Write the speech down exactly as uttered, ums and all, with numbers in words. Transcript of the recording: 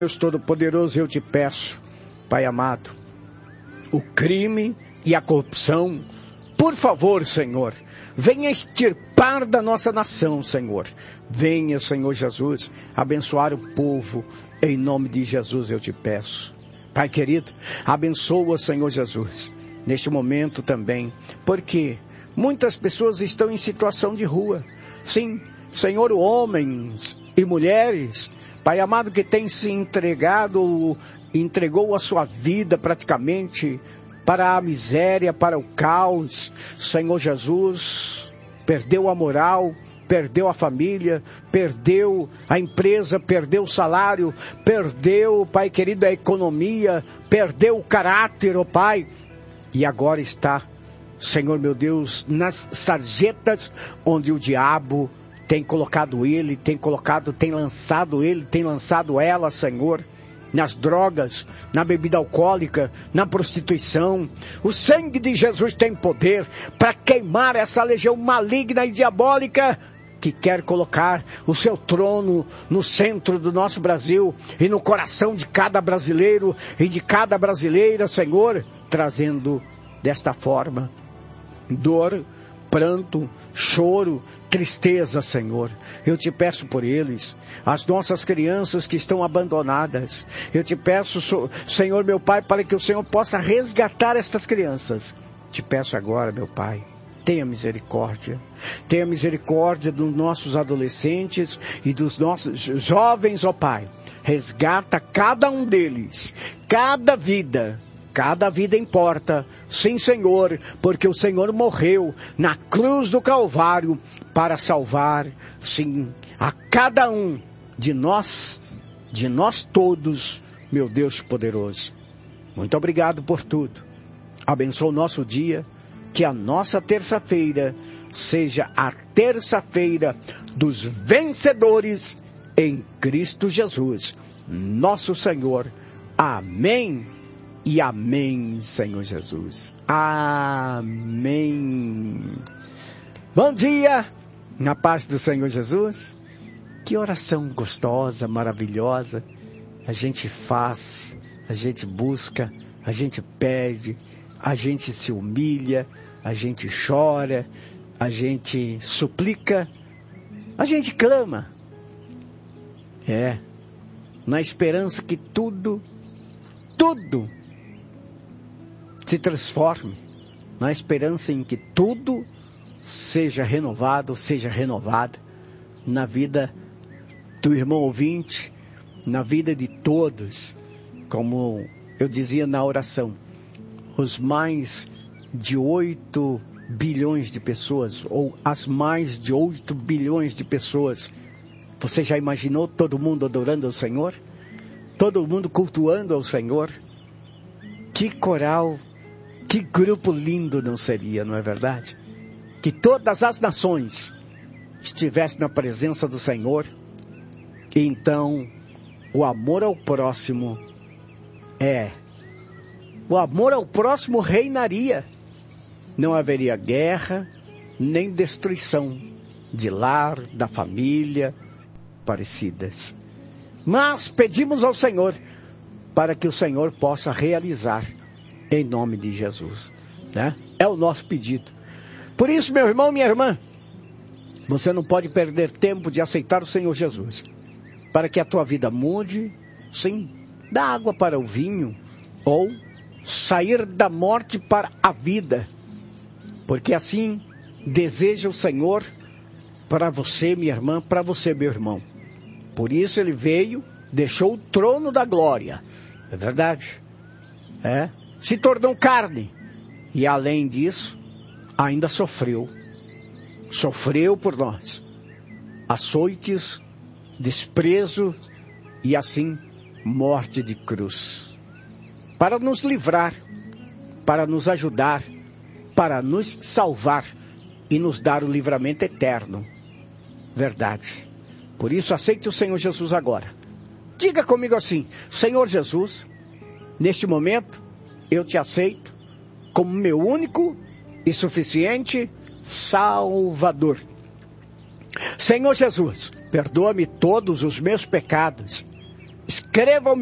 Deus Todo-Poderoso, eu te peço, Pai amado, o crime e a corrupção, por favor, Senhor, venha extirpar da nossa nação, Senhor. Venha, Senhor Jesus, abençoar o povo, em nome de Jesus eu te peço. Pai querido, abençoa, Senhor Jesus, neste momento também, porque muitas pessoas estão em situação de rua. Sim, Senhor, homens e mulheres, Pai amado, que tem se entregado, entregou a sua vida praticamente para a miséria, para o caos. Senhor Jesus, perdeu a moral, perdeu a família, perdeu a empresa, perdeu o salário, perdeu, Pai querido, a economia, perdeu o caráter, ó Pai. E agora está, Senhor meu Deus, nas sarjetas onde o diabo tem colocado ele, tem colocado, tem lançado ele, tem lançado ela, Senhor, nas drogas, na bebida alcoólica, na prostituição. O sangue de Jesus tem poder para queimar essa legião maligna e diabólica que quer colocar o seu trono no centro do nosso Brasil e no coração de cada brasileiro e de cada brasileira, Senhor, trazendo desta forma dor, pranto, choro, tristeza, Senhor. Eu te peço por eles, as nossas crianças que estão abandonadas. Eu te peço, Senhor, meu Pai, para que o Senhor possa resgatar estas crianças. Te peço agora, meu Pai, tenha misericórdia. Tenha misericórdia dos nossos adolescentes e dos nossos jovens, ó Pai. Resgata cada um deles, cada vida. Cada vida importa, sim, Senhor, porque o Senhor morreu na cruz do Calvário para salvar, sim, a cada um de nós, de nós todos, meu Deus poderoso. Muito obrigado por tudo. Abençoa o nosso dia, que a nossa terça-feira seja a terça-feira dos vencedores em Cristo Jesus, nosso Senhor. Amém. E amém, Senhor Jesus. Amém. Bom dia, na paz do Senhor Jesus. Que oração gostosa, maravilhosa. A gente faz, a gente busca, a gente pede, a gente se humilha, a gente chora, a gente suplica, a gente clama. É, na esperança que tudo, tudo se transforme, na esperança em que tudo seja renovado, seja renovado na vida do irmão ouvinte, na vida de todos, como eu dizia na oração, os mais de oito bilhões de pessoas, ou as mais de oito bilhões de pessoas. Você já imaginou todo mundo adorando ao Senhor? Todo mundo cultuando ao Senhor? Que coral, que grupo lindo não seria, não é verdade? Que todas as nações estivessem na presença do Senhor. E então, o amor ao próximo é... O amor ao próximo reinaria. Não haveria guerra, nem destruição de lar, da família, parecidas. Mas pedimos ao Senhor para que o Senhor possa realizar em nome de Jesus, né? É o nosso pedido. Por isso, meu irmão, minha irmã, você não pode perder tempo de aceitar o Senhor Jesus, para que a tua vida mude, sim, da água para o vinho, ou sair da morte para a vida, porque assim deseja o Senhor para você, minha irmã, para você, meu irmão. Por isso ele veio, deixou o trono da glória, é verdade, é, se tornou carne, e além disso, ainda sofreu, sofreu por nós, açoites, desprezo e assim, morte de cruz, para nos livrar, para nos ajudar, para nos salvar e nos dar o livramento eterno, verdade. Por isso aceite o Senhor Jesus agora. Diga comigo assim: Senhor Jesus, neste momento, eu te aceito como meu único e suficiente Salvador. Senhor Jesus, perdoa-me todos os meus pecados. Escreva o